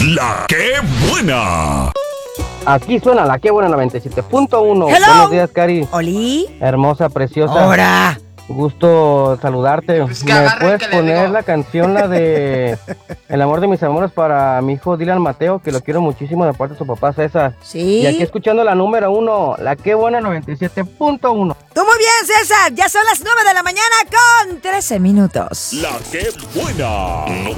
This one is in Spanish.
La que buena. Aquí suena la que buena 97.1. Hello. Buenos días, Cari. Oli. Hermosa, preciosa. Ahora. Gusto saludarte. Pues que ¿Me agarre puedes que le poner digo. la canción, la de El amor de mis amores para mi hijo Dylan Mateo, que lo quiero muchísimo de parte de su papá César? Sí. Y aquí escuchando la número 1, la que buena 97.1. Tú muy bien, César. Ya son las 9 de la mañana con 13 minutos. La que buena.